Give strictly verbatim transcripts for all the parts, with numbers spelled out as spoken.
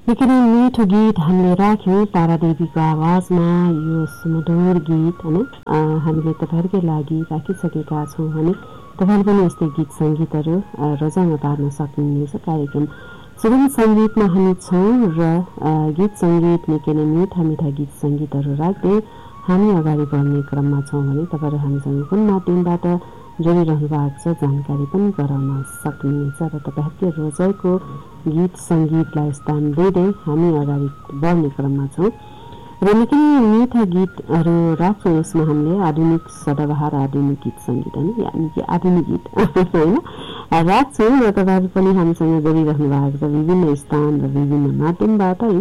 निकै नै मिठो गीत हामीले राख्यौँ तारादेवीको आवाजमा। यो सुमधुर गीत होइन हामीले तपाईँहरूकै लागि राखिसकेका छौँ भने तपाईँले पनि यस्तै गीत सङ्गीतहरू रोजाइमा पार्न सक्नुहुनेछ। कार्यक्रम सुगम सङ्गीतमा हामी छौँ र गीत सङ्गीत निकै नै मिठा मिठा गीत सङ्गीतहरू राख्दै हामी अगाडि बढ्ने क्रममा छौँ भने तपाईँहरू हामीसँग कुन माध्यमबाट जोडिरहनु भएको छ जानकारी पनि गराउन सक्नुहुनेछ र तपाईँहरूकै रोजाइको गीत सङ्गीतलाई स्थान दिँदै हामी अगाडि बढ्ने क्रममा छौँ र निकै मिठा गीतहरू राख्छौँ। यसमा हामीले आधुनिक सदाबहार आधुनिक गीत सङ्गीत होइन यानि कि आधुनिक गीत होइन राख्छौँ र तपाईँहरू पनि हामीसँग जोडिरहनु भएको छ विभिन्न स्थान र विभिन्न माध्यमबाट होइन।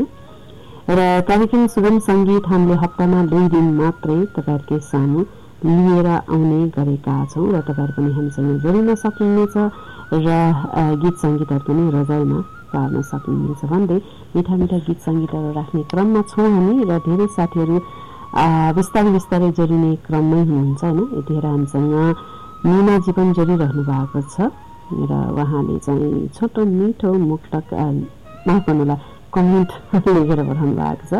र कार्यक्रम सुगम सङ्गीत हामीले हप्तामा दुई दिन मात्रै तपाईँहरूकै सामु लिएर आउने गरेका छौँ र तपाईँहरू पनि हामीसँग जोडिन सक्नुहुनेछ र गीत सङ्गीतहरू पनि रोजाइमा पार्न सक्नुहुनेछ भन्दै मिठा मिठा गीत सङ्गीतहरू राख्ने क्रममा छौँ हामी र धेरै साथीहरू बिस्तारै बिस्तारै जोडिने क्रममै हुनुहुन्छ होइन। यतिखेर हामीसँग मिनाजी पनि जोडिरहनु भएको छ र उहाँले चाहिँ छोटो मिठो मुक्तक माफ गर्नुलाई कमेन्ट लेखेर पठाउनु भएको छ।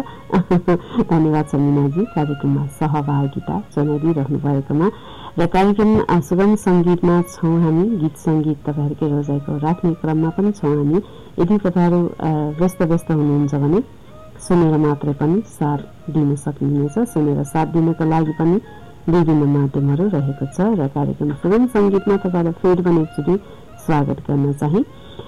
धन्यवाद छ मिनाजी कार्यक्रममा सहभागिता जनाइदिइरहनु भएकोमा। र कार्यक्रम सुगम सङ्गीतमा छौँ हामी गीत सङ्गीत तपाईँहरूकै रोजाइको राख्ने क्रममा पनि छौँ हामी। यदि तपाईँहरू व्यस्त व्यस्त हुनुहुन्छ भने सुनेर मात्रै पनि साथ दिन सक्नुहुनेछ। सुनेर साथ दिनको लागि पनि विभिन्न माध्यमहरू रहेको छ र कार्यक्रम सुगम सङ्गीतमा तपाईँलाई फेरि पनि एकचोटि स्वागत गर्न चाहे।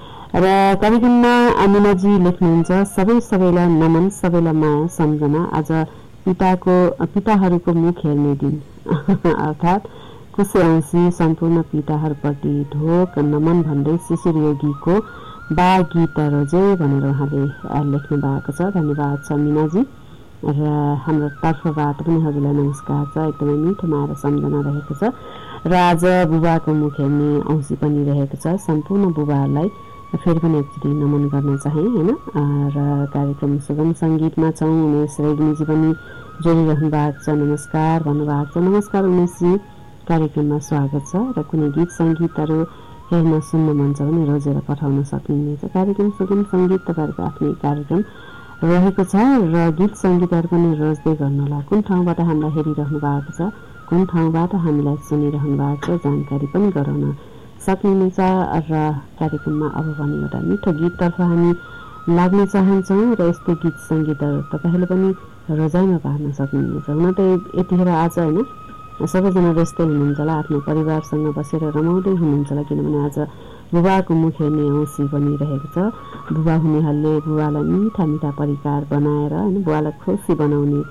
र कार्यक्रममा अमिनाजी लेख्नुहुन्छ सबै सबैलाई नमन सबैलाई माया सम्झना आज पिताको पिताहरूको मुख हेर्ने दिन अर्थात् खुसी औँसी सम्पूर्ण पिताहरूप्रति ढोक नमन भन्दै शिशिर योगीको बा गीत रोजे भनेर उहाँले लेख्नु भएको छ। धन्यवाद छ मिनाजी र हाम्रो तर्फबाट पनि हजुरलाई नमस्कार छ। एकदमै मिठो माया र सम्झना रहेको छ र आज बुबाको मुख हेर्ने औँसी पनि रहेको छ। सम्पूर्ण बुबाहरूलाई फेरि पनि एकचोटि नमन गर्न चाहे होइन। र कार्यक्रम सुगम सङ्गीतमा छौँ उमेश रेग्मीजी पनि जोडिरहनु भएको छ। नमस्कार भन्नुभएको छ। नमस्कार उमेशजी कार्यक्रममा स्वागत छ र कुनै गीत सङ्गीतहरू हेर्न सुन्न मन छ भने रोजेर पठाउन सक्नुहुनेछ। कार्यक्रम सुगम सङ्गीत तपाईँहरूको आफ्नै कार्यक्रम रहेको छ र गीत सङ्गीतहरू पनि रोज्दै गर्नुहोला। कुन ठाउँबाट हामीलाई हेरिरहनु भएको छ कुन ठाउँबाट हामीलाई सुनिरहनु भएको छ जानकारी पनि गराउन सक्नुहुनेछ। र कार्यक्रममा अब भने एउटा मिठो गीततर्फ हामी लाग्न चाहन्छौँ र यस्तै गीत सङ्गीतहरू तपाईँहरूले पनि रोजाइमा पार्न सक्नुहुनेछ। हुन त यतिखेर आज होइन सबैजना व्यस्तै हुनुहुन्छ होला आफ्नो परिवारसँग बसेर रमाउँदै हुनुहुन्छ होला किनभने आज बुबाको मुख हेर्ने औँसी पनि रहेको छ। बुबा हुनेहरूले बुबालाई मिठा मिठा परिकार बनाएर होइन बुबालाई खुसी बनाउने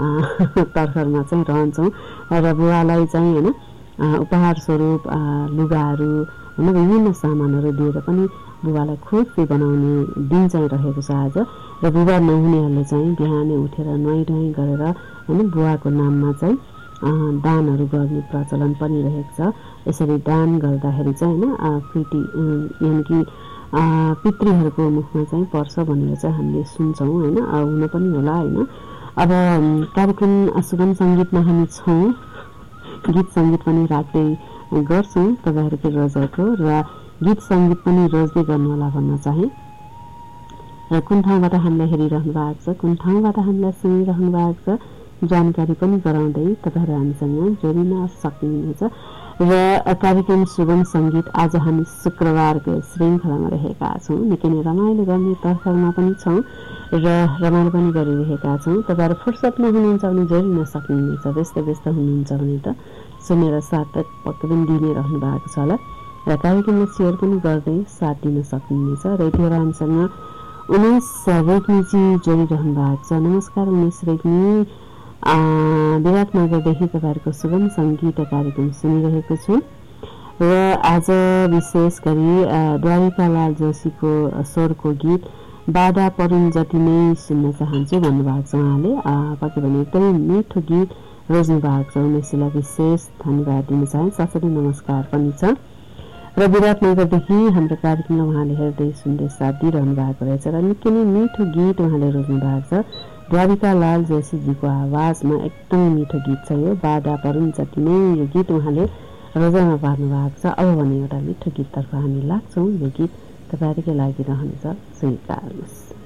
तर्खरमा चाहिँ रहन्छौँ र बुबालाई चाहिँ होइन उपहार स्वरूप लुगाहरू होइन विभिन्न सामानहरू दिएर पनि बुबालाई खुसी बनाउने दिन चाहिँ रहेको छ आज। र बुबा नहुनेहरूले चाहिँ बिहानै उठेर नुहाइ धुवाइ गरेर होइन बुबाको नाममा चाहिँ दानहरू गर्ने प्रचलन पनि रहेको छ। यसरी दान गर्दाखेरि चाहिँ होइन पिटी यानि कि पितृहरूको मुखमा चाहिँ पर्छ भनेर चाहिँ हामीले सुन्छौँ होइन हुन पनि होला होइन। अब कार्यक्रम सुगम सङ्गीतमा हामी छौँ गीत सङ्गीत पनि राख्दै गर्छौँ तपाईँहरूकै रोजाइको र गीत सङ्गीत पनि रोज्दै गर्नुहोला भन्न चाहे। र कुन ठाउँबाट हामीलाई हेरिरहनु भएको छ कुन ठाउँबाट हामीलाई सुनिरहनु भएको छ जानकारी पनि गराउँदै तपाईँहरू हामीसँग जोडिन सक्नुहुनेछ। र कार्यक्रम सुगम सङ्गीत आज हामी शुक्रबारको श्रृङ्खलामा रहेका छौँ। निकै नै रमाइलो गर्ने तर्फमा पनि छौँ र रमाइलो पनि गरिरहेका छौँ। तपाईँहरू फुर्सदमा हुनुहुन्छ भने जोडिन सक्नुहुनेछ। व्यस्त व्यस्त हुनुहुन्छ भने त सुनेर साथ पक्कै पनि दिने रहनु भएको छ होला र कार्यक्रममा सेयर पनि गर्दै साथ दिन सक्नुहुनेछ। र यतिखेर हामीसँग उमेश रेग्मीजी जोडिरहनु भएको छ। नमस्कार उमेश रेग्मी विराटनगरदेखि तपाईँहरूको सुगम सङ्गीत कार्यक्रम सुनिरहेको छु र आज विशेष गरी द्वारिकालाल जोशीको स्वरको गीत बाधा परुन् जति नै सुन्न चाहन्छु भन्नुभएको छ उहाँले। पक्कै पनि एकदमै मिठो गीत रोज्नु भएको छ उमेशलाई विशेष धन्यवाद दिन चाहे साथै नमस्कार पनि छ। र विराटनगरदेखि हाम्रो कार्यक्रमलाई उहाँले हेर्दै सुन्दै साथ दिइरहनु भएको रहेछ र निकै नै मिठो गीत उहाँले रोज्नु भएको छ। द्वारिकालाल जोशीजीको आवाजमा एकदमै मिठो गीत छ यो बाधा परुन् जति नै यो गीत उहाँले रोजाइमा पार्नु भएको छ। अब भने एउटा मिठो गीततर्फ हामी लाग्छौँ। यो गीत तपाईँहरूकै लागि रहनेछ स्वीकार्नुहोस्।